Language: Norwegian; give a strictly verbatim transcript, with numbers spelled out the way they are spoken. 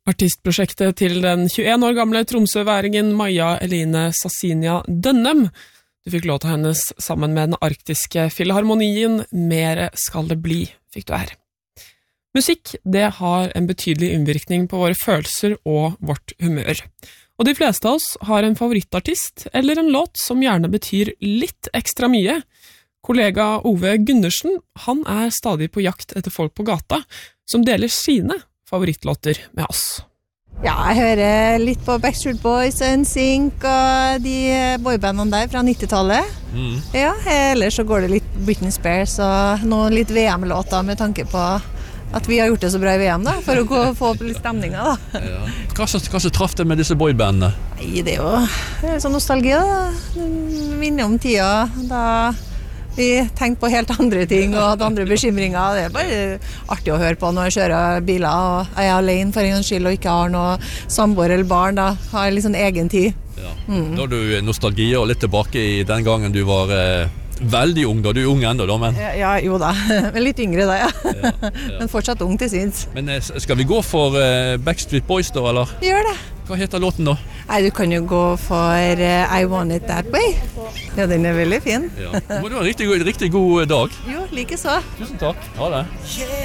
Artistprosjektet til den tjueen år gamle tromsøværingen Maja Eline Sassinia Dønnem. Du fikk låta hennes sammen med den arktiske filharmonien Mere skal det bli, fikk du her. Musikk, det har en betydelig innvirkning på våre følelser og vårt humør. Og de fleste av oss har en favorittartist, eller en låt som gjerne betyr litt ekstra mye. Kollega Ove Gundersen, han er stadig på jakt etter folk på gata, som deler sine favorittlåter med oss. Ja, jeg hører litt på Backstreet Boys, N Sync og de boybandene der fra nittitallet. Mm. Ja, ellers så går det litt Britney Spears og noen litt V M-låter med tanke på at vi har gjort det så bra i V M da, for å gå, få opp litt stemninger da. Ja. Hva som traff det med disse boybandene? Nei, det er jo det er sånn nostalgi da. Minner om tida da vi tenkte på helt andre ting og hadde andre bekymringer. Det er bare artig å høre på når jeg kjører biler og jeg er alene for en gangs skyld og ikke har noe samboer eller barn. Da har jeg litt sånn egen tid. Ja. Mm. Da har du nostalgi og litt tilbake i den gangen du var eh, veldig ung da. Du er ung enda da, men... Ja, ja jo da. Men litt yngre da, ja. ja, ja. Men fortsatt ung til sinns. Men eh, skal vi gå for eh, Backstreet Boys da, eller? Gjør det. Hva heter låten da? Nei, du kan jo gå for uh, I Want It That Way. Ja, den er veldig fin. Ja. Må du ha en riktig, riktig god dag. Jo, like så. Tusen takk. Ha det.